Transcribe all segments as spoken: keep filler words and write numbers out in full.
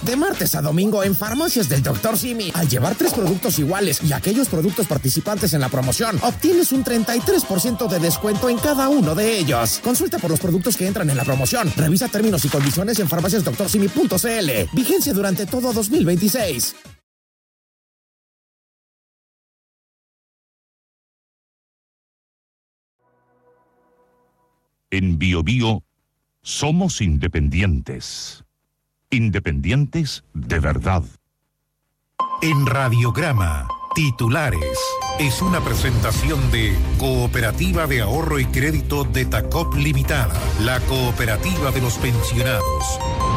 De martes a domingo en Farmacias del doctor Simi. Al llevar tres productos iguales y aquellos productos participantes en la promoción, obtienes un treinta y tres por ciento de descuento en cada uno de ellos. Consulta por los productos que entran en la promoción. Revisa términos y condiciones en farmacias doctor simi punto c l. Vigencia durante todo dos mil veintiséis. En BioBio somos independientes. Independientes de verdad. En Radiograma, titulares. Es una presentación de Cooperativa de Ahorro y Crédito de Tacop Limitada, la cooperativa de los pensionados.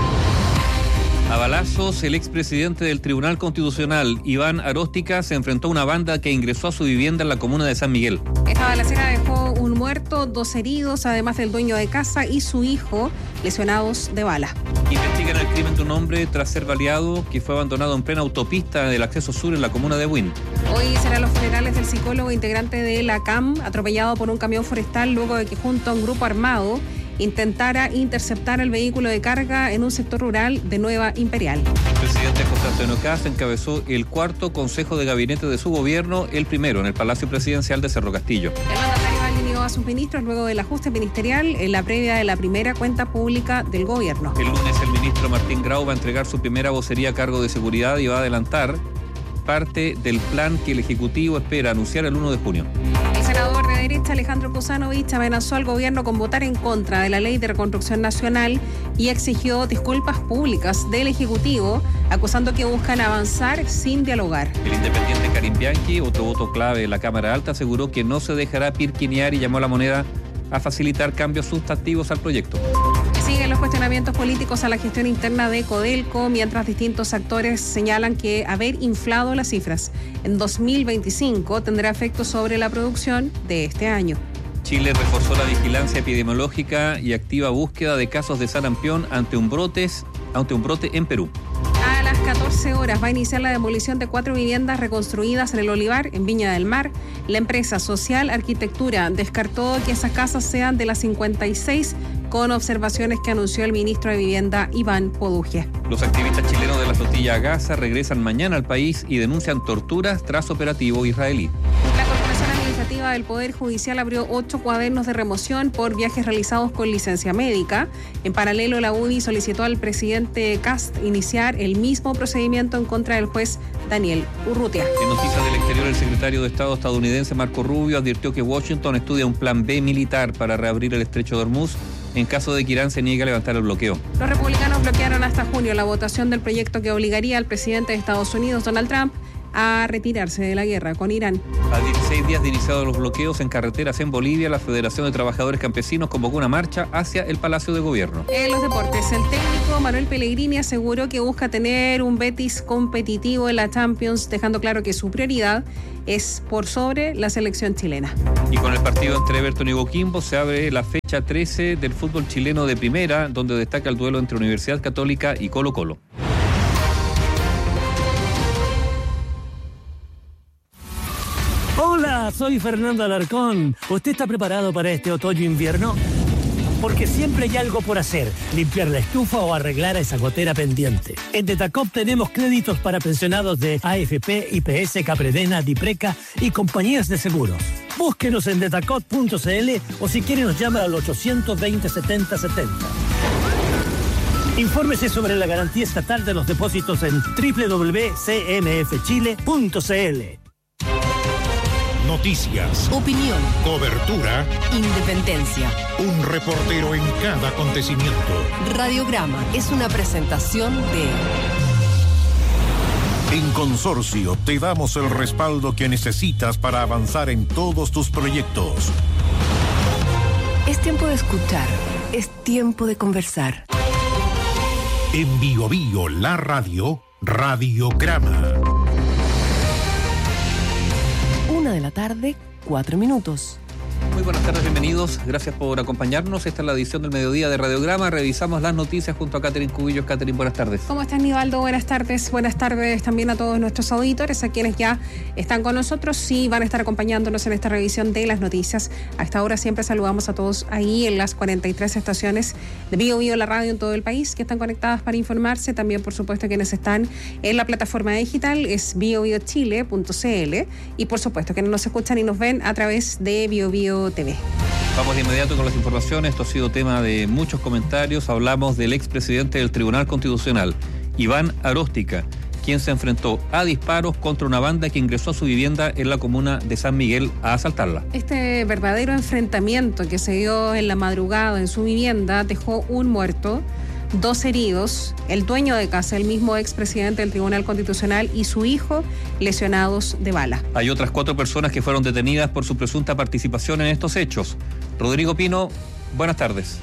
A balazos, el expresidente del Tribunal Constitucional, Iván Aróstica, se enfrentó a una banda que ingresó a su vivienda en la comuna de San Miguel. Esta balacera dejó un muerto, dos heridos, además del dueño de casa y su hijo, lesionados de bala. Investigan el crimen de un hombre tras ser baleado que fue abandonado en plena autopista del acceso sur en la comuna de Buin. Hoy serán los funerales del psicólogo integrante de la C A M, atropellado por un camión forestal luego de que junto a un grupo armado intentara interceptar el vehículo de carga en un sector rural de Nueva Imperial. El presidente José Antonio Kast encabezó el cuarto consejo de gabinete de su gobierno, el primero en el Palacio Presidencial de Cerro Castillo. El mandatario alineó a sus ministros luego del ajuste ministerial en la previa de la primera cuenta pública del gobierno. El lunes el ministro Martín Grau va a entregar su primera vocería a cargo de seguridad y va a adelantar parte del plan que el Ejecutivo espera anunciar el uno de junio. El senador de derecha Alejandro Kuzanovich amenazó al gobierno con votar en contra de la Ley de Reconstrucción Nacional y exigió disculpas públicas del Ejecutivo, acusando que buscan avanzar sin dialogar. El independiente Karim Bianchi, otro voto clave de la Cámara Alta, aseguró que no se dejará pirquinear y llamó a la moneda a facilitar cambios sustantivos al proyecto. Siguen los cuestionamientos políticos a la gestión interna de Codelco, mientras distintos actores señalan que haber inflado las cifras en dos mil veinticinco tendrá efectos sobre la producción de este año. Chile reforzó la vigilancia epidemiológica y activa búsqueda de casos de sarampión ante un, brotes, ante un brote en Perú. A las catorce horas va a iniciar la demolición de cuatro viviendas reconstruidas en el Olivar, en Viña del Mar. La empresa Social Arquitectura descartó que esas casas sean de las cincuenta y seis, con observaciones que anunció el ministro de Vivienda, Iván Poduje. Los activistas chilenos de la flotilla a Gaza regresan mañana al país y denuncian torturas tras operativo israelí. La Corporación Administrativa del Poder Judicial abrió ocho cuadernos de remoción por viajes realizados con licencia médica. En paralelo, la U D I solicitó al presidente Kast iniciar el mismo procedimiento en contra del juez Daniel Urrutia. En noticias del exterior, el secretario de Estado estadounidense Marco Rubio advirtió que Washington estudia un plan B militar para reabrir el estrecho de Hormuz en caso de que Irán se niegue a levantar el bloqueo. Los republicanos bloquearon hasta junio la votación del proyecto que obligaría al presidente de Estados Unidos, Donald Trump, a retirarse de la guerra con Irán. A dieciséis días de iniciados los bloqueos en carreteras en Bolivia, la Federación de Trabajadores Campesinos convocó una marcha hacia el Palacio de Gobierno. En los deportes, el técnico Manuel Pellegrini aseguró que busca tener un Betis competitivo en la Champions, dejando claro que su prioridad es por sobre la selección chilena. Y con el partido entre Everton y Coquimbo se abre la fecha trece del fútbol chileno de primera, donde destaca el duelo entre Universidad Católica y Colo Colo. Hola, soy Fernando Alarcón. ¿Usted está preparado para este otoño-invierno? Porque siempre hay algo por hacer, limpiar la estufa o arreglar esa gotera pendiente. En Detacop tenemos créditos para pensionados de A F P, I P S, Capredena, Dipreca y compañías de seguros. Búsquenos en detacop punto c l o si quiere nos llama al ochocientos veinte, setenta setenta. Infórmese sobre la garantía estatal de los depósitos en doble u doble u doble u punto c m f chile punto c l. Noticias, opinión, cobertura, independencia. Un reportero en cada acontecimiento. Radiograma es una presentación de... En Consorcio te damos el respaldo que necesitas para avanzar en todos tus proyectos. Es tiempo de escuchar, es tiempo de conversar. En Bio Bio, la radio, Radiograma. Una de la tarde, cuatro minutos. Muy buenas tardes, bienvenidos. Gracias por acompañarnos. Esta es la edición del mediodía de Radiograma. Revisamos las noticias junto a Catherine Cubillos. Catherine, buenas tardes. ¿Cómo estás, Nivaldo? Buenas tardes. Buenas tardes también a todos nuestros auditores, a quienes ya están con nosotros y van a estar acompañándonos en esta revisión de las noticias. A esta hora siempre saludamos a todos ahí en las cuarenta y tres estaciones de Bio Bio, la radio en todo el país, que están conectadas para informarse. También, por supuesto, quienes están en la plataforma digital es bio bio chile punto c l y, por supuesto, quienes nos escuchan y nos ven a través de Bio Bio T V. Vamos de inmediato con las informaciones. Esto ha sido tema de muchos comentarios. Hablamos del expresidente del Tribunal Constitucional, Iván Aróstica, quien se enfrentó a disparos contra una banda que ingresó a su vivienda en la comuna de San Miguel a asaltarla. Este verdadero enfrentamiento que se dio en la madrugada en su vivienda dejó un muerto, dos heridos, el dueño de casa, el mismo expresidente del Tribunal Constitucional, y su hijo lesionados de bala. Hay otras cuatro personas que fueron detenidas por su presunta participación en estos hechos. Rodrigo Pino, buenas tardes.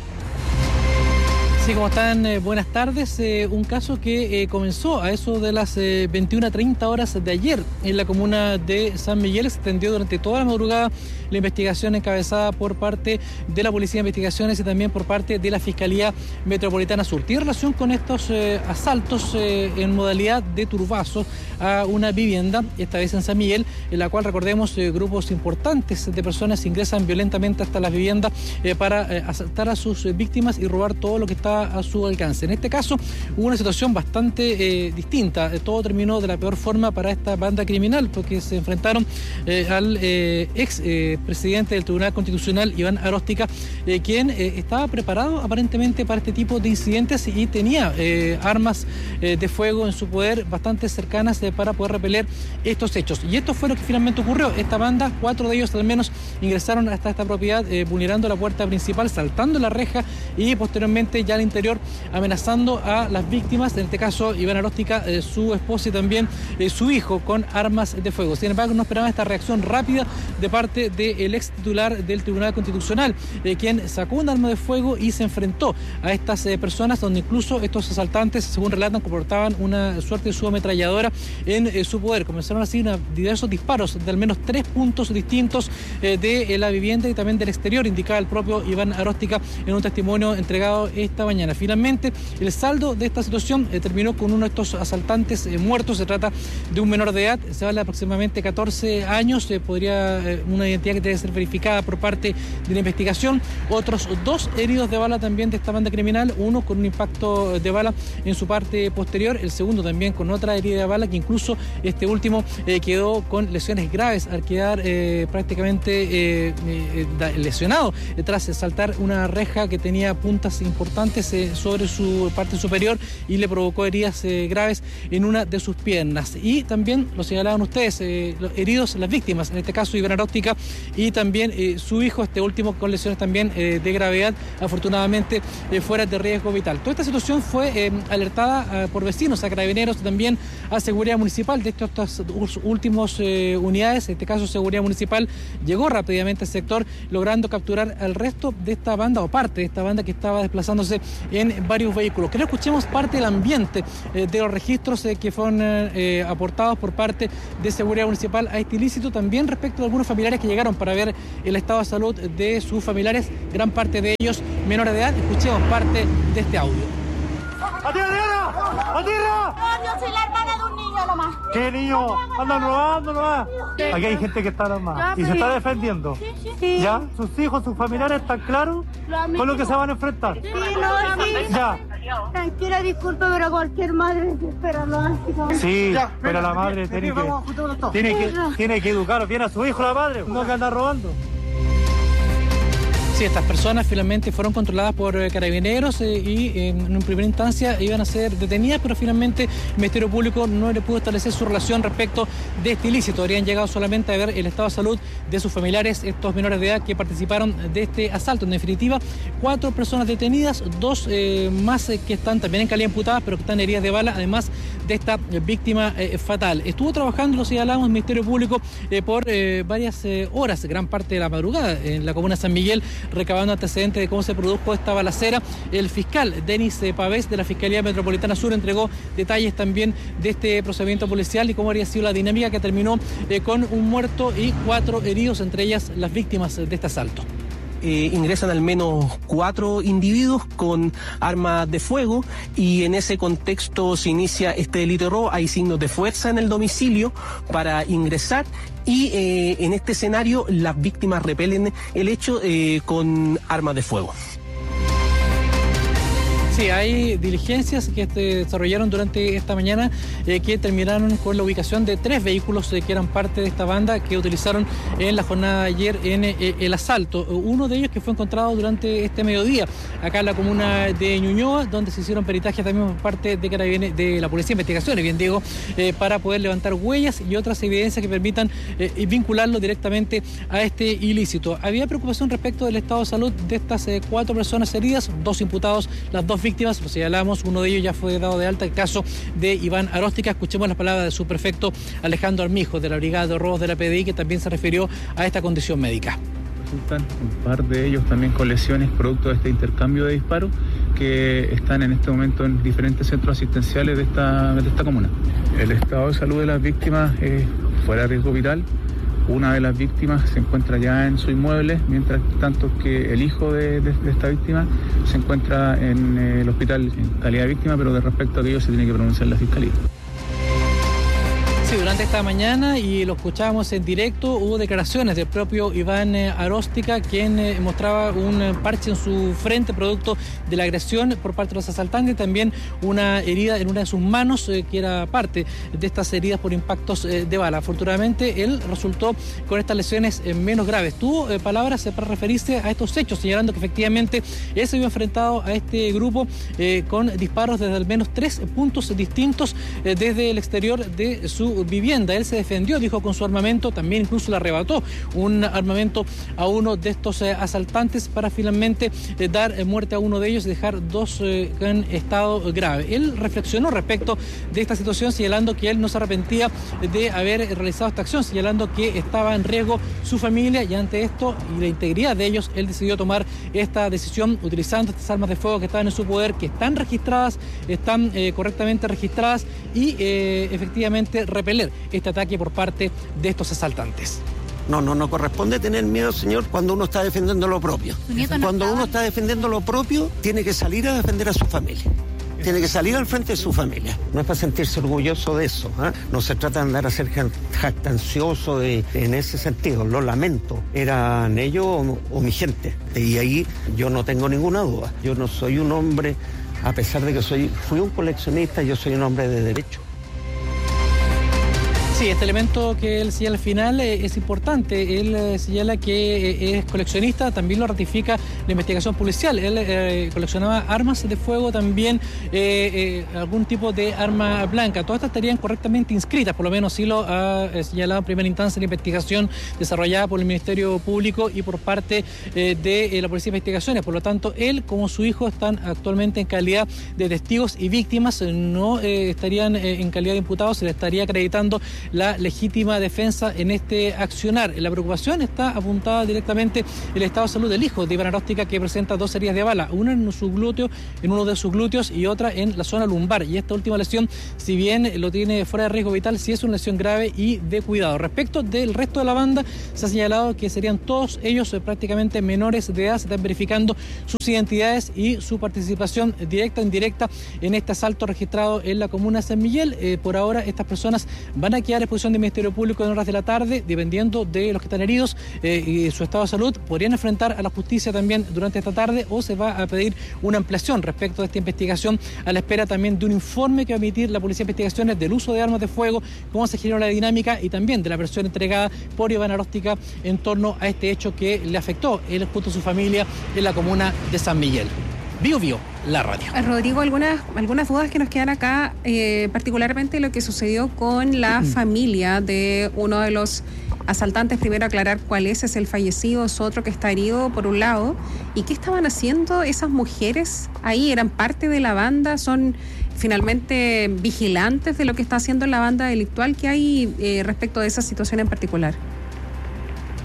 Sí, ¿cómo están? Eh, buenas tardes. Eh, un caso que eh, comenzó a eso de las eh, veintiuna treinta horas de ayer en la comuna de San Miguel. Se extendió durante toda la madrugada la investigación encabezada por parte de la Policía de Investigaciones y también por parte de la Fiscalía Metropolitana Sur. Tiene relación con estos eh, asaltos eh, en modalidad de turbazo a una vivienda, esta vez en San Miguel, en la cual, recordemos, eh, grupos importantes de personas ingresan violentamente hasta las viviendas eh, para eh, asaltar a sus eh, víctimas y robar todo lo que está a su alcance. En este caso hubo una situación bastante eh, distinta. Todo terminó de la peor forma para esta banda criminal, porque se enfrentaron eh, al eh, ex eh, presidente del Tribunal Constitucional, Iván Aróstica, eh, quien eh, estaba preparado aparentemente para este tipo de incidentes y tenía eh, armas eh, de fuego en su poder bastante cercanas eh, para poder repeler estos hechos. Y esto fue lo que finalmente ocurrió. Esta banda, cuatro de ellos al menos, ingresaron hasta esta propiedad eh, vulnerando la puerta principal, saltando la reja y posteriormente ya al interior amenazando a las víctimas, en este caso Iván Aróstica, eh, su esposa y también eh, su hijo, con armas de fuego. Sin embargo, no esperaban esta reacción rápida de parte del ex titular del Tribunal Constitucional, eh, quien sacó un arma de fuego y se enfrentó a estas eh, personas, donde incluso estos asaltantes, según relatan, comportaban una suerte de subametralladora en eh, su poder. Comenzaron así una, diversos disparos de al menos tres puntos distintos eh, de eh, la vivienda y también del exterior, indicaba el propio Iván Aróstica en un testimonio entregado esta mañana. Finalmente, el saldo de esta situación eh, terminó con uno de estos asaltantes eh, muertos. Se trata de un menor de edad, se habla de aproximadamente catorce años, eh, podría eh, una identidad que debe ser verificada por parte de la investigación. Otros dos heridos de bala también de esta banda criminal, uno con un impacto de bala en su parte posterior, el segundo también con otra herida de bala, que incluso este último eh, quedó con lesiones graves al quedar eh, prácticamente eh, eh, lesionado eh, tras saltar una reja que tenía puntas importantes eh, sobre su parte superior y le provocó heridas eh, graves en una de sus piernas. Y también lo señalaban ustedes, eh, los heridos, las víctimas, en este caso Iván Aróstica y también eh, su hijo, este último con lesiones también eh, de gravedad, afortunadamente eh, fuera de riesgo vital. Toda esta situación fue eh, alertada eh, por vecinos, a carabineros, también a seguridad municipal. De estos, estas últimas eh, unidades, en este caso seguridad municipal, llegó rápidamente al sector, logrando capturar al resto de esta banda o parte de esta banda que estaba desplazándose en varios vehículos. Creo que escuchemos parte del ambiente eh, de los registros eh, que fueron eh, aportados por parte de seguridad municipal a este ilícito, también respecto a algunos familiares que llegaron para ver el estado de salud de sus familiares, gran parte de ellos menores de edad. Escuchemos parte de este audio. ¡Atira, Diana! ¡Atira! No, yo soy la hermana de un niño nomás. ¿Qué niño? Andan robando nomás. Aquí hay gente que está armada y se está defendiendo. Sí, sí, sí. ¿Ya? ¿Sus hijos, sus familiares están claros con lo que se van a enfrentar? Sí, no, sí. Ya. Tranquila, disculpe, pero cualquier madre espera lo hace. Sí, ya, pero la madre tiene que, tiene que, tiene que educar bien a su hijo, la madre, no que anda robando. Sí, estas personas finalmente fueron controladas por eh, carabineros eh, y eh, en primera instancia iban a ser detenidas, pero finalmente el Ministerio Público no le pudo establecer su relación respecto de este ilícito. Habrían llegado solamente a ver el estado de salud de sus familiares, estos menores de edad que participaron de este asalto. En definitiva, cuatro personas detenidas, dos eh, más eh, que están también en calidad imputadas, pero que están heridas de bala, además de esta eh, víctima eh, fatal. Estuvo trabajando, lo señalamos, el Ministerio Público eh, por eh, varias eh, horas, gran parte de la madrugada, en la comuna de San Miguel, recabando antecedentes de cómo se produjo esta balacera. El fiscal Denis Pavés de la Fiscalía Metropolitana Sur entregó detalles también de este procedimiento policial y cómo habría sido la dinámica que terminó eh, con un muerto y cuatro heridos, entre ellas las víctimas de este asalto. Eh, ingresan al menos cuatro individuos con armas de fuego y en ese contexto se inicia este delito de robo. Hay signos de fuerza en el domicilio para ingresar y eh, en este escenario las víctimas repelen el hecho eh, con armas de fuego. Sí, hay diligencias que se desarrollaron durante esta mañana eh, que terminaron con la ubicación de tres vehículos eh, que eran parte de esta banda que utilizaron en la jornada de ayer en eh, el asalto. Uno de ellos que fue encontrado durante este mediodía acá en la comuna de Ñuñoa, donde se hicieron peritajes también por parte de Carabineros, de la Policía de Investigaciones, bien digo, eh, para poder levantar huellas y otras evidencias que permitan eh, vincularlo directamente a este ilícito. Había preocupación respecto del estado de salud de estas eh, cuatro personas heridas, dos imputados, las dos víctimas, lo señalamos, uno de ellos ya fue dado de alta, el caso de Iván Aróstica. Escuchemos las palabras de su prefecto Alejandro Armijo, de la Brigada de Robos de la P D I, que también se refirió a esta condición médica. Resultan un par de ellos también con lesiones producto de este intercambio de disparos que están en este momento en diferentes centros asistenciales de esta, de esta comuna. El estado de salud de las víctimas es fuera de riesgo vital. Una de las víctimas se encuentra ya en su inmueble, mientras tanto que el hijo de, de, de esta víctima se encuentra en eh, el hospital en calidad de víctima, pero de respecto a aquello se tiene que pronunciar la Fiscalía. Durante esta mañana, y lo escuchábamos en directo, hubo declaraciones del propio Iván Aróstica, quien eh, mostraba un parche en su frente producto de la agresión por parte de los asaltantes, también una herida en una de sus manos eh, que era parte de estas heridas por impactos eh, de bala. Afortunadamente él resultó con estas lesiones eh, menos graves. Tuvo eh, palabras eh, para referirse a estos hechos, señalando que efectivamente él se vio enfrentado a este grupo eh, con disparos desde al menos tres puntos distintos eh, desde el exterior de su vivienda. Él se defendió, dijo, con su armamento, también incluso le arrebató un armamento a uno de estos eh, asaltantes para finalmente eh, dar eh, muerte a uno de ellos y dejar dos eh, en estado grave. Él reflexionó respecto de esta situación, señalando que él no se arrepentía de haber realizado esta acción, señalando que estaba en riesgo su familia, y ante esto y la integridad de ellos, él decidió tomar esta decisión utilizando estas armas de fuego que estaban en su poder, que están registradas, están eh, correctamente registradas, y eh, efectivamente repeler este ataque por parte de estos asaltantes. No, no, no corresponde tener miedo, señor, cuando uno está defendiendo lo propio. Cuando uno está defendiendo lo propio, tiene que salir a defender a su familia. Tiene que salir al frente de su familia. No es para sentirse orgulloso de eso, ¿eh? No se trata de andar a ser jactancioso de, en ese sentido. Lo lamento. ¿Eran ellos o, o mi gente? Y ahí yo no tengo ninguna duda. Yo no soy un hombre, a pesar de que soy, fui un coleccionista, yo soy un hombre de derecho. Sí, este elemento que él señala al final eh, es importante. Él eh, señala que eh, es coleccionista, también lo ratifica la investigación policial. Él eh, coleccionaba armas de fuego, también eh, eh, algún tipo de arma blanca. Todas estas estarían correctamente inscritas, por lo menos sí lo ha eh, señalado en primera instancia la investigación desarrollada por el Ministerio Público y por parte eh, de eh, la Policía de Investigaciones. Por lo tanto, él como su hijo están actualmente en calidad de testigos y víctimas, no eh, estarían eh, en calidad de imputados, se le estaría acreditando la legítima defensa en este accionar. La preocupación está apuntada directamente en el estado de salud del hijo de Iván Aróstica, que presenta dos heridas de bala, una en su glúteo, en uno de sus glúteos, y otra en la zona lumbar. Y esta última lesión, si bien lo tiene fuera de riesgo vital, sí es una lesión grave y de cuidado. Respecto del resto de la banda, se ha señalado que serían todos ellos prácticamente menores de edad. Se están verificando sus identidades y su participación directa o indirecta en este asalto registrado en la comuna de San Miguel. Eh, por ahora, estas personas van a quedar a exposición del Ministerio Público en horas de la tarde, dependiendo de los que están heridos eh, y su estado de salud. Podrían enfrentar a la justicia también durante esta tarde, o se va a pedir una ampliación respecto de esta investigación, a la espera también de un informe que va a emitir la Policía de Investigaciones del uso de armas de fuego, cómo se generó la dinámica, y también de la versión entregada por Iván Aróstica en torno a este hecho que le afectó él junto a su familia en la comuna de San Miguel. Bio Bio, la radio. Rodrigo, algunas, algunas dudas que nos quedan acá, eh, particularmente lo que sucedió con la uh-huh. familia de uno de los asaltantes. Primero aclarar cuál es, es el fallecido, es otro que está herido por un lado. ¿Y qué estaban haciendo esas mujeres ahí? ¿Eran parte de la banda? ¿Son finalmente vigilantes de lo que está haciendo la banda delictual? ¿Qué hay eh, respecto de esa situación en particular?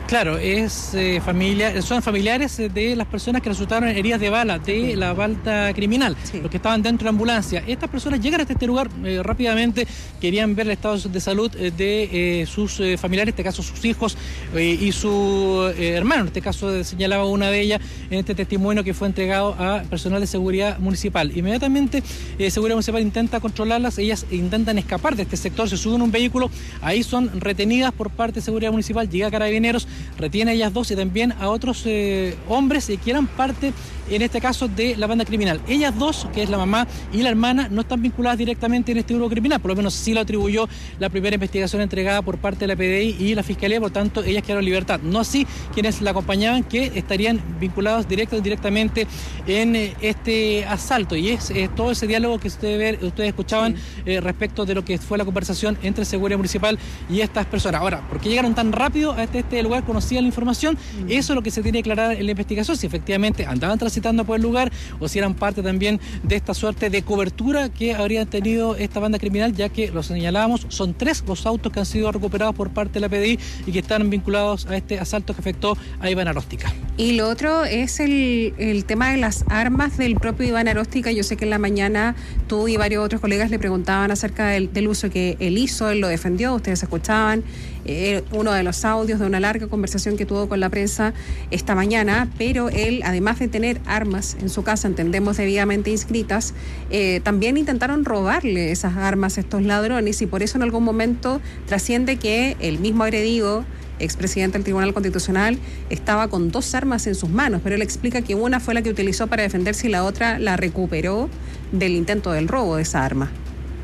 Claro, es eh, familia, son familiares de las personas que resultaron heridas de bala de la banda criminal, sí. Los que estaban dentro de la ambulancia. Estas personas llegan hasta este lugar eh, rápidamente, querían ver el estado de salud de eh, sus eh, familiares, en este caso sus hijos eh, y su eh, hermano, en este caso señalaba una de ellas en este testimonio que fue entregado a personal de seguridad municipal. Inmediatamente eh, seguridad municipal intenta controlarlas, ellas intentan escapar de este sector, se suben a un vehículo, ahí son retenidas por parte de seguridad municipal, llega Carabineros, retiene a ellas dos y también a otros eh, hombres que eran parte, en este caso, de la banda criminal. Ellas dos, que es la mamá y la hermana, no están vinculadas directamente en este grupo criminal, por lo menos sí lo atribuyó la primera investigación entregada por parte de la P D I y la Fiscalía, por tanto, ellas quedaron en libertad. No así quienes la acompañaban, que estarían vinculados directo o indirectamente en eh, este asalto. Y es, es todo ese diálogo que ustedes, ustedes escuchaban sí. eh, respecto de lo que fue la conversación entre Seguridad Municipal y estas personas. Ahora, ¿por qué llegaron tan rápido a este, este lugar? Conocían la información, mm. Eso es lo que se tiene que aclarar en la investigación, si efectivamente andaban transitando por el lugar o si eran parte también de esta suerte de cobertura que habrían tenido esta banda criminal, ya que lo señalábamos, son tres los autos que han sido recuperados por parte de la P D I y que están vinculados a este asalto que afectó a Iván Aróstica. Y lo otro es el, el tema de las armas del propio Iván Aróstica. Yo sé que en la mañana tú y varios otros colegas le preguntaban acerca del, del uso que él hizo, él lo defendió, ustedes escuchaban eh, uno de los audios de una larga conversación que tuvo con la prensa esta mañana, pero él, además de tener armas en su casa, entendemos debidamente inscritas, eh, también intentaron robarle esas armas a estos ladrones y por eso en algún momento trasciende que el mismo agredido, expresidente del Tribunal Constitucional, estaba con dos armas en sus manos, pero él explica que una fue la que utilizó para defenderse y la otra la recuperó del intento del robo de esa arma.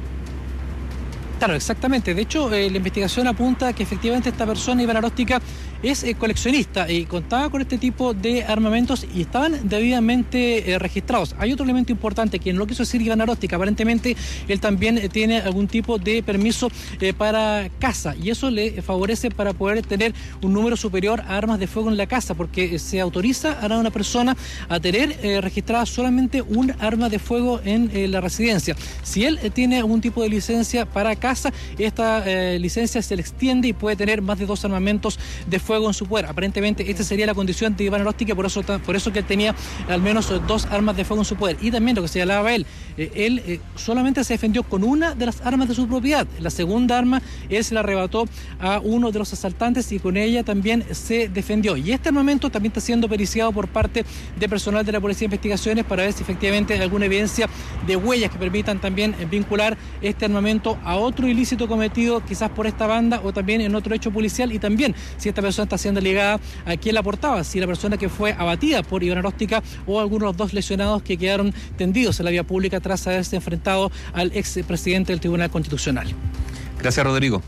Claro, exactamente. De hecho, eh, la investigación apunta que efectivamente esta persona, Iván Aróstica, es eh, coleccionista y contaba con este tipo de armamentos y estaban debidamente eh, registrados. Hay otro elemento importante que no lo quiso decir Iván Aróstica. Aparentemente, él también eh, tiene algún tipo de permiso eh, para caza y eso le favorece para poder tener un número superior a armas de fuego en la casa, porque eh, se autoriza a una persona a tener eh, registrada solamente un arma de fuego en eh, la residencia. Si él eh, tiene algún tipo de licencia para caza, esta eh, licencia se le extiende y puede tener más de dos armamentos de fuego en su poder. Aparentemente esta sería la condición de Iván Aróstica, por eso, por eso que él tenía al menos dos armas de fuego en su poder. Y también lo que señalaba él, eh, él eh, solamente se defendió con una de las armas de su propiedad. La segunda arma él se la arrebató a uno de los asaltantes y con ella también se defendió. Y este armamento también está siendo periciado por parte de personal de la Policía de Investigaciones para ver si efectivamente hay alguna evidencia de huellas que permitan también vincular este armamento a otro ilícito cometido quizás por esta banda o también en otro hecho policial, y también si esta persona está siendo ligada a quién la portaba, si la persona que fue abatida por Iván Aróstica o algunos de los dos lesionados que quedaron tendidos en la vía pública tras haberse enfrentado al expresidente del Tribunal Constitucional. Gracias, Rodrigo.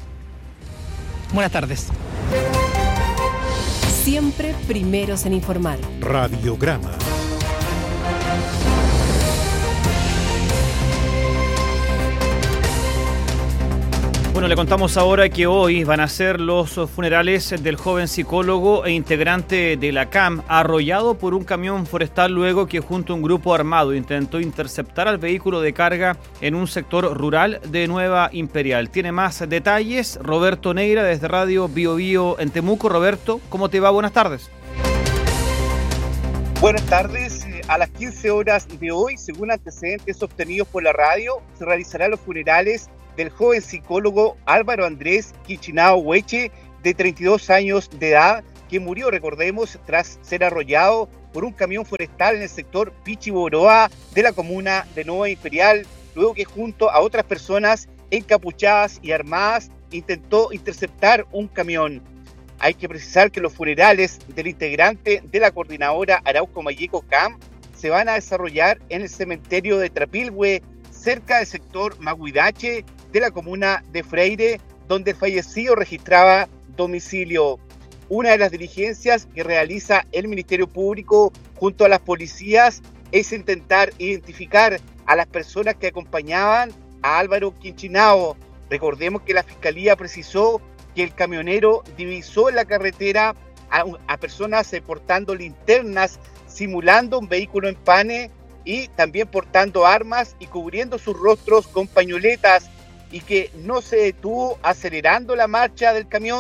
Buenas tardes. Siempre primeros en informar. Radiograma. Bueno, le contamos ahora que hoy van a ser los funerales del joven psicólogo e integrante de la C A M, arrollado por un camión forestal luego que junto a un grupo armado intentó interceptar al vehículo de carga en un sector rural de Nueva Imperial. Tiene más detalles Roberto Neira desde Radio Bio Bio en Temuco. Roberto, ¿cómo te va? Buenas tardes. Buenas tardes. A las quince horas de hoy, según antecedentes obtenidos por la radio, se realizarán los funerales del joven psicólogo Álvaro Andrés Quichinao Hueche, de treinta y dos años de edad, que murió, recordemos, tras ser arrollado por un camión forestal en el sector Pichiboroa de la comuna de Nueva Imperial, luego que junto a otras personas encapuchadas y armadas intentó interceptar un camión. Hay que precisar que los funerales del integrante de la coordinadora Arauco Mayeco C A M se van a desarrollar en el cementerio de Trapilhue, cerca del sector Maguidache de la comuna de Freire, donde el fallecido registraba domicilio. Una de las diligencias que realiza el Ministerio Público junto a las policías es intentar identificar a las personas que acompañaban a Álvaro Quichinao. Recordemos que la Fiscalía precisó que el camionero divisó en la carretera a, a personas portando linternas, simulando un vehículo en pane y también portando armas y cubriendo sus rostros con pañoletas, y que no se detuvo acelerando la marcha del camión,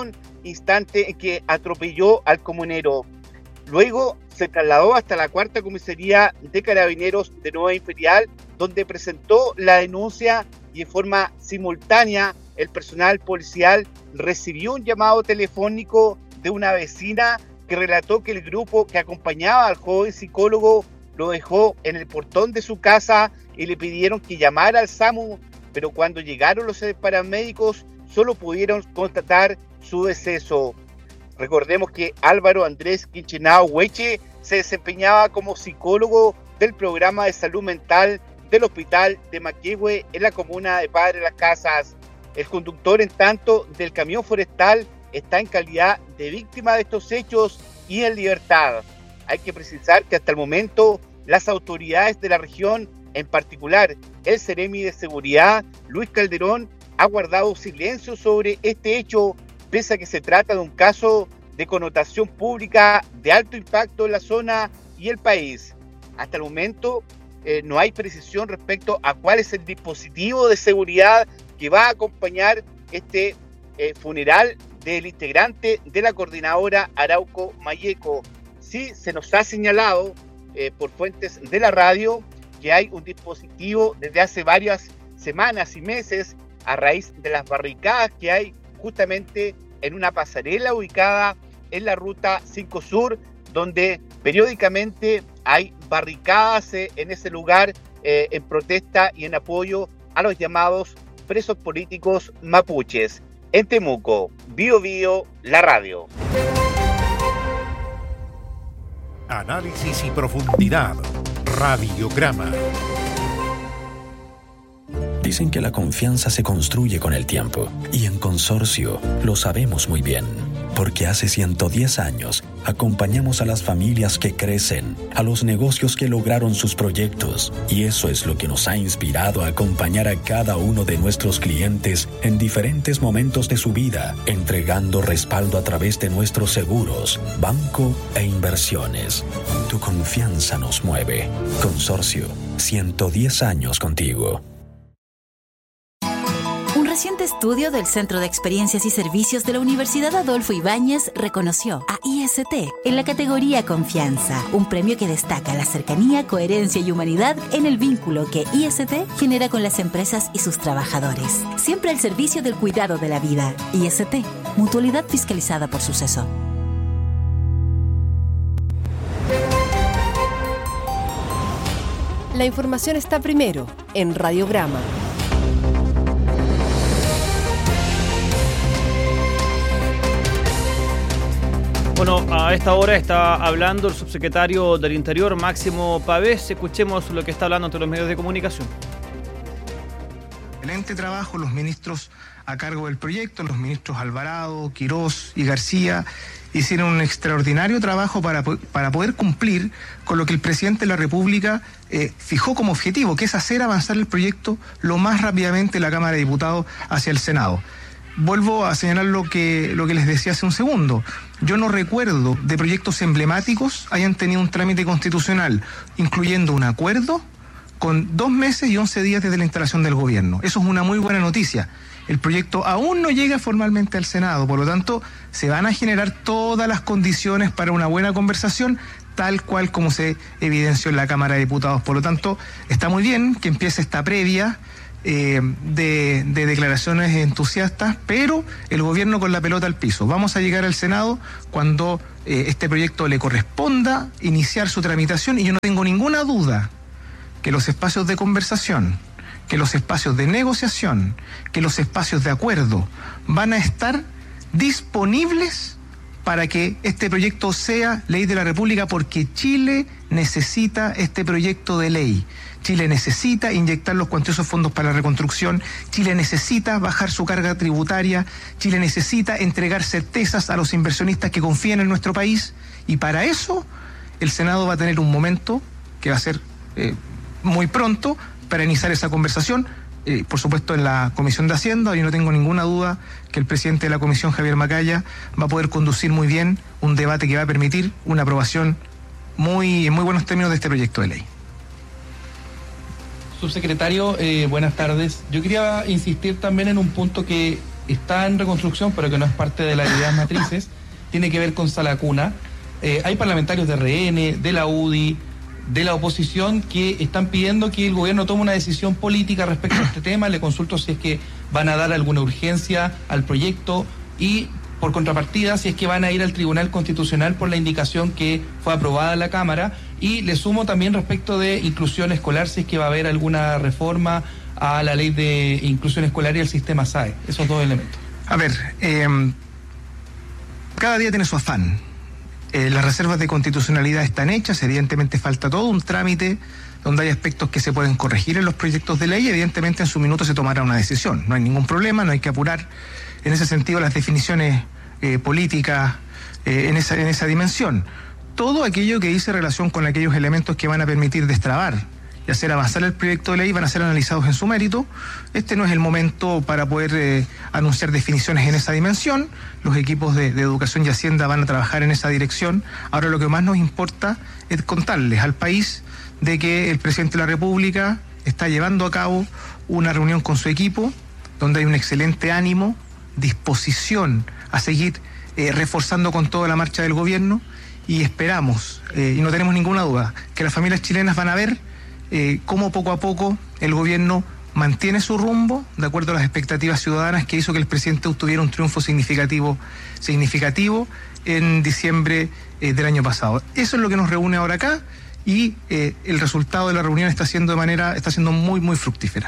instante en que atropelló al comunero. Luego se trasladó hasta la cuarta comisaría de Carabineros de Nueva Imperial, donde presentó la denuncia y en forma simultánea el personal policial recibió un llamado telefónico de una vecina que relató que el grupo que acompañaba al joven psicólogo lo dejó en el portón de su casa y le pidieron que llamara al SAMU, pero cuando llegaron los paramédicos solo pudieron constatar su deceso. Recordemos que Álvaro Andrés Quichenao Hueche se desempeñaba como psicólogo del programa de salud mental del hospital de Maquehue en la comuna de Padre Las Casas. El conductor, en tanto, del camión forestal está en calidad de víctima de estos hechos y en libertad. Hay que precisar que hasta el momento las autoridades de la región, en particular el Ceremi de Seguridad, Luis Calderón, ha guardado silencio sobre este hecho, pese a que se trata de un caso de connotación pública de alto impacto en la zona y el país. Hasta el momento eh, no hay precisión respecto a cuál es el dispositivo de seguridad que va a acompañar este eh, funeral del integrante de la coordinadora Arauco Mayeco. Sí se nos ha señalado eh, por fuentes de la radio que hay un dispositivo desde hace varias semanas y meses a raíz de las barricadas que hay justamente en una pasarela ubicada en la ruta cinco Sur, donde periódicamente hay barricadas eh, en ese lugar eh, en protesta y en apoyo a los llamados presos políticos mapuches. En Temuco, Bio Bio, la radio. Análisis y profundidad. Radiograma. Dicen que la confianza se construye con el tiempo, y en Consorcio lo sabemos muy bien, porque hace ciento diez años acompañamos a las familias que crecen, a los negocios que lograron sus proyectos, y eso es lo que nos ha inspirado a acompañar a cada uno de nuestros clientes en diferentes momentos de su vida, entregando respaldo a través de nuestros seguros, banco e inversiones. Tu confianza nos mueve. Consorcio, ciento diez años contigo. Un reciente estudio del Centro de Experiencias y Servicios de la Universidad Adolfo Ibáñez reconoció a I S T en la categoría Confianza, un premio que destaca la cercanía, coherencia y humanidad en el vínculo que I S T genera con las empresas y sus trabajadores. Siempre al servicio del cuidado de la vida. I S T, mutualidad fiscalizada por Suceso. La información está primero en Radiograma. Bueno, a esta hora está hablando el subsecretario del Interior, Máximo Pavés. Escuchemos lo que está hablando ante los medios de comunicación. Excelente trabajo los ministros a cargo del proyecto, los ministros Alvarado, Quirós y García, hicieron un extraordinario trabajo para, para poder cumplir con lo que el presidente de la República eh, fijó como objetivo, que es hacer avanzar el proyecto lo más rápidamente de la Cámara de Diputados hacia el Senado. Vuelvo a señalar lo que, lo que les decía hace un segundo. Yo no recuerdo de proyectos emblemáticos hayan tenido un trámite constitucional, incluyendo un acuerdo con dos meses y once días desde la instalación del gobierno. Eso es una muy buena noticia. El proyecto aún no llega formalmente al Senado, por lo tanto, se van a generar todas las condiciones para una buena conversación, tal cual como se evidenció en la Cámara de Diputados. Por lo tanto, está muy bien que empiece esta previa eh, de, de declaraciones entusiastas, pero el gobierno con la pelota al piso. Vamos a llegar al Senado cuando eh, este proyecto le corresponda iniciar su tramitación, y yo no tengo ninguna duda que los espacios de conversación, que los espacios de negociación, que los espacios de acuerdo van a estar disponibles para que este proyecto sea ley de la República, porque Chile necesita este proyecto de ley. Chile necesita inyectar los cuantiosos fondos para la reconstrucción, Chile necesita bajar su carga tributaria, Chile necesita entregar certezas a los inversionistas que confían en nuestro país, y para eso el Senado va a tener un momento que va a ser eh, muy pronto para iniciar esa conversación, eh, por supuesto en la Comisión de Hacienda. Yo no tengo ninguna duda que el presidente de la Comisión, Javier Macaya, va a poder conducir muy bien un debate que va a permitir una aprobación muy, en muy buenos términos de este proyecto de ley. Subsecretario, eh, buenas tardes. Yo quería insistir también en un punto que está en reconstrucción, pero que no es parte de las ideas matrices, tiene que ver con Sala Cuna. Eh, hay parlamentarios de R N, de la U D I, de la oposición, que están pidiendo que el gobierno tome una decisión política respecto a este tema. Le consulto si es que van a dar alguna urgencia al proyecto y, por contrapartida, si es que van a ir al Tribunal Constitucional por la indicación que fue aprobada en la Cámara. Y le sumo también respecto de inclusión escolar, si es que va a haber alguna reforma a la ley de inclusión escolar y el sistema S A E. Esos dos elementos. A ver, eh, cada día tiene su afán. Eh, las reservas de constitucionalidad están hechas, evidentemente falta todo un trámite donde hay aspectos que se pueden corregir en los proyectos de ley y evidentemente en su minuto se tomará una decisión. No hay ningún problema, no hay que apurar en ese sentido las definiciones eh, políticas eh, en, esa, en esa dimensión. Todo aquello que dice relación con aquellos elementos que van a permitir destrabar y hacer avanzar el proyecto de ley van a ser analizados en su mérito. Este no es el momento para poder eh, anunciar definiciones en esa dimensión. Los equipos de, de Educación y Hacienda van a trabajar en esa dirección. Ahora lo que más nos importa es contarles al país de que el presidente de la República está llevando a cabo una reunión con su equipo, donde hay un excelente ánimo, disposición a seguir eh, reforzando con toda la marcha del gobierno, y esperamos, eh, y no tenemos ninguna duda, que las familias chilenas van a ver Eh, cómo poco a poco el gobierno mantiene su rumbo de acuerdo a las expectativas ciudadanas que hizo que el presidente obtuviera un triunfo significativo, significativo en diciembre eh, del año pasado. Eso es lo que nos reúne ahora acá y eh, el resultado de la reunión está siendo de manera, está siendo muy, muy fructífera.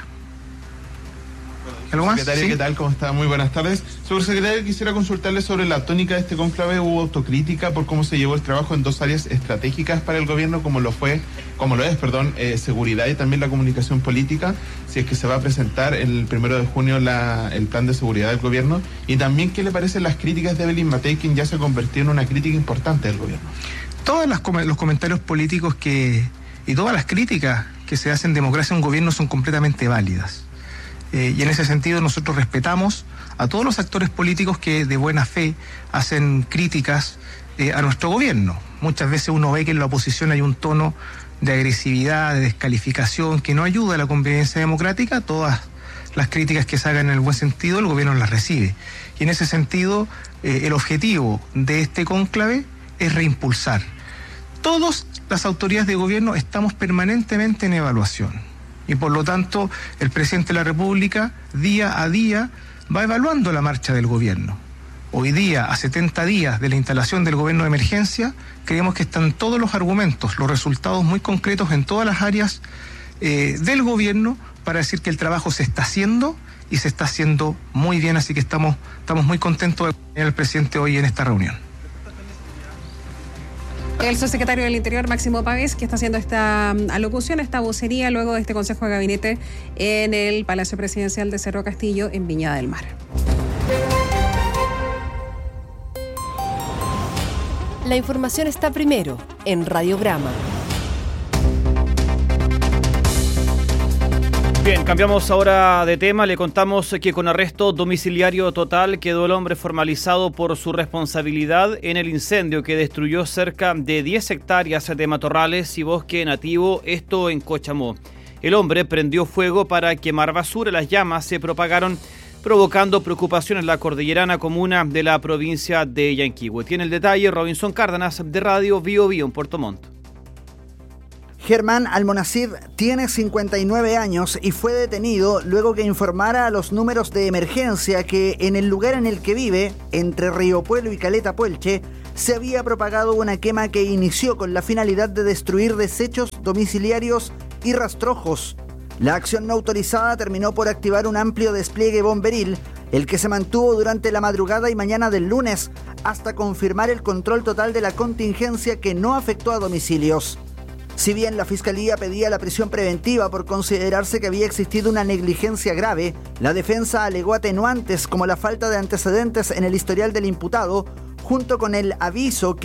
¿Algo más? Secretario, ¿sí? ¿Qué tal? ¿Cómo está? Muy buenas tardes. Subsecretario, quisiera consultarle sobre la tónica de este cónclave. Hubo autocrítica por cómo se llevó el trabajo en dos áreas estratégicas para el gobierno, como lo fue, como lo es, perdón, eh, seguridad y también la comunicación política. Si es que se va a presentar el primero de junio la, el plan de seguridad del gobierno. Y también, ¿qué le parecen las críticas de Evelyn Matei, quien ya se convirtió en una crítica importante del gobierno? Todos las, los comentarios políticos que y todas las críticas que se hacen en democracia a un gobierno son completamente válidas. Eh, y en ese sentido nosotros respetamos a todos los actores políticos que de buena fe hacen críticas eh, a nuestro gobierno. Muchas veces uno ve que en la oposición hay un tono de agresividad, de descalificación, que no ayuda a la convivencia democrática. Todas las críticas que se hagan en el buen sentido, el gobierno las recibe. Y en ese sentido, eh, el objetivo de este cónclave es reimpulsar. Todas las autoridades de gobierno estamos permanentemente en evaluación. Y por lo tanto, el presidente de la República, día a día, va evaluando la marcha del gobierno. Hoy día, a setenta días de la instalación del gobierno de emergencia, creemos que están todos los argumentos, los resultados muy concretos en todas las áreas eh, del gobierno para decir que el trabajo se está haciendo y se está haciendo muy bien. Así que estamos, estamos muy contentos de tener al presidente hoy en esta reunión. El subsecretario del Interior, Máximo Pavés, que está haciendo esta alocución, esta vocería, luego de este Consejo de Gabinete en el Palacio Presidencial de Cerro Castillo, en Viña del Mar. La información está primero en Radiograma. Bien, cambiamos ahora de tema. Le contamos que con arresto domiciliario total quedó el hombre formalizado por su responsabilidad en el incendio que destruyó cerca de diez hectáreas de matorrales y bosque nativo, esto en Cochamó. El hombre prendió fuego para quemar basura. Las llamas se propagaron, provocando preocupación en la cordillerana comuna de la provincia de Yanquihue. Tiene el detalle Robinson Cárdenas, de Radio Bio Bio en Puerto Montt. Germán Almonacid tiene cincuenta y nueve años y fue detenido luego que informara a los números de emergencia que en el lugar en el que vive, entre Río Puelo y Caleta Puelche, se había propagado una quema que inició con la finalidad de destruir desechos domiciliarios y rastrojos. La acción no autorizada terminó por activar un amplio despliegue bomberil, el que se mantuvo durante la madrugada y mañana del lunes, hasta confirmar el control total de la contingencia que no afectó a domicilios. Si bien la Fiscalía pedía la prisión preventiva por considerarse que había existido una negligencia grave, la defensa alegó atenuantes como la falta de antecedentes en el historial del imputado, junto con el aviso que